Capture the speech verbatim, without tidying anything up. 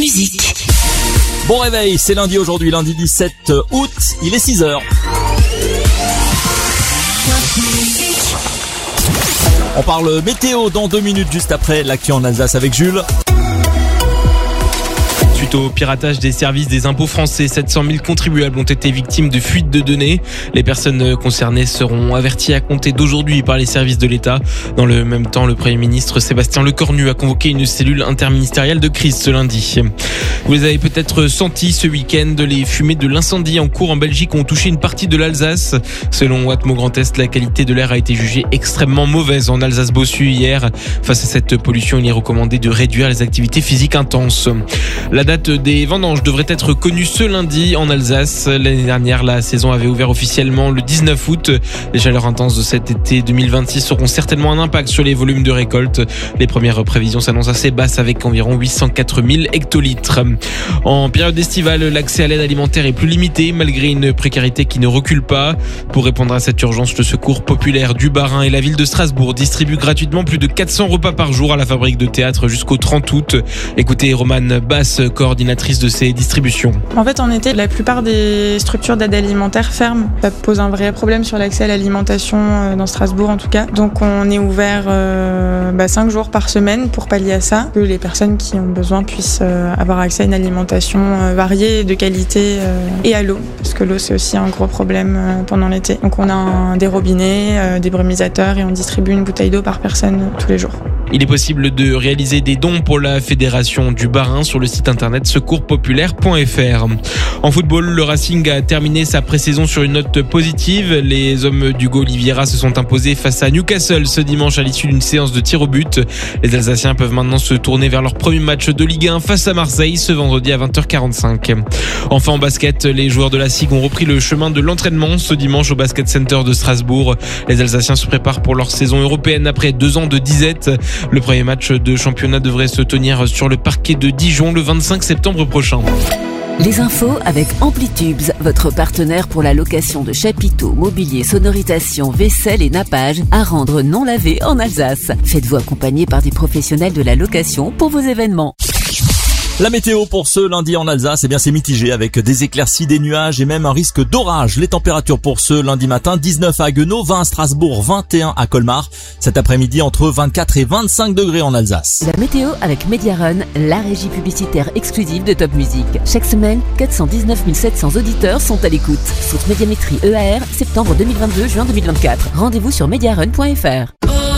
Musique. Bon réveil, c'est lundi aujourd'hui, lundi dix-sept août, il est six heures. On parle météo dans deux minutes, juste après l'actu en Alsace avec Jules. Suite au piratage des services des impôts français, sept cent mille contribuables ont été victimes de fuites de données. Les personnes concernées seront averties à compter d'aujourd'hui par les services de l'État. Dans le même temps, le Premier ministre Sébastien Lecornu a convoqué une cellule interministérielle de crise ce lundi. Vous les avez peut-être sentis ce week-end, les fumées de l'incendie en cours en Belgique ont touché une partie de l'Alsace. Selon Atmo Grand Est, la qualité de l'air a été jugée extrêmement mauvaise en Alsace-Bossu hier. Face à cette pollution, il est recommandé de réduire les activités physiques intenses. La date des vendanges devrait être connue ce lundi en Alsace. L'année dernière, la saison avait ouvert officiellement le dix-neuf août. Les chaleurs intenses de cet été deux mille vingt-six auront certainement un impact sur les volumes de récolte. Les premières prévisions s'annoncent assez basses avec environ huit cent quatre mille hectolitres. En période estivale, l'accès à l'aide alimentaire est plus limité malgré une précarité qui ne recule pas. Pour répondre à cette urgence, le Secours populaire du Bas-Rhin et la ville de Strasbourg distribuent gratuitement plus de quatre cents repas par jour à la fabrique de théâtre jusqu'au trente août. Écoutez Romane Basse, coordinatrice de ces distributions. En fait, en été, la plupart des structures d'aide alimentaire ferment. Ça pose un vrai problème sur l'accès à l'alimentation dans Strasbourg en tout cas. Donc on est ouvert euh, bah, cinq jours par semaine pour pallier à ça, que les personnes qui ont besoin puissent euh, avoir accès à une alimentation euh, variée, de qualité euh, et à l'eau, parce que l'eau c'est aussi un gros problème euh, pendant l'été. Donc on a un, des robinets, euh, des brumisateurs et on distribue une bouteille d'eau par personne euh, tous les jours. Il est possible de réaliser des dons pour la Fédération du Bas-Rhin sur le site internet secours populaire point f r. En football, le Racing a terminé sa pré-saison sur une note positive. Les hommes d'Hugo Oliveira se sont imposés face à Newcastle ce dimanche à l'issue d'une séance de tir au but. Les Alsaciens peuvent maintenant se tourner vers leur premier match de Ligue un face à Marseille ce vendredi à vingt heures quarante-cinq. Enfin en basket, les joueurs de la S I G ont repris le chemin de l'entraînement ce dimanche au Basket Center de Strasbourg. Les Alsaciens se préparent pour leur saison européenne après deux ans de disette. Le premier match de championnat devrait se tenir sur le parquet de Dijon le vingt-cinq septembre prochain. Les infos avec Amplitubes, votre partenaire pour la location de chapiteaux, mobilier, sonorisation, vaisselle et nappage à rendre non lavé en Alsace. Faites-vous accompagner par des professionnels de la location pour vos événements. La météo pour ce lundi en Alsace, eh bien c'est mitigé avec des éclaircies, des nuages et même un risque d'orage. Les températures pour ce lundi matin, dix-neuf à Haguenau, vingt à Strasbourg, vingt et un à Colmar. Cet après-midi, entre vingt-quatre et vingt-cinq degrés en Alsace. La météo avec Mediarun, la régie publicitaire exclusive de Top Music. Chaque semaine, quatre cent dix-neuf mille sept cents auditeurs sont à l'écoute. Sauf Médiamétrie E A R, septembre deux mille vingt-deux, juin deux mille vingt-quatre. Rendez-vous sur mediarun point f r.